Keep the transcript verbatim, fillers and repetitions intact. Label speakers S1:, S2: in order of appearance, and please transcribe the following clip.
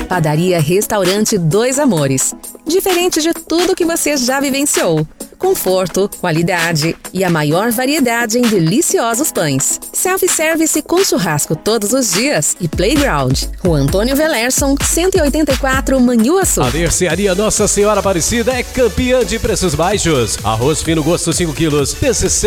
S1: Padaria Restaurante Dois Amores. Diferente de tudo que você já vivenciou. Conforto, qualidade e a maior variedade em deliciosos pães. Self-service com churrasco todos os dias e playground. Rua Antônio Velerson, cento e oitenta e quatro, Manhuaçu.
S2: A Mercearia Nossa Senhora Aparecida é campeã de preços baixos. Arroz fino gosto cinco quilos, dezesseis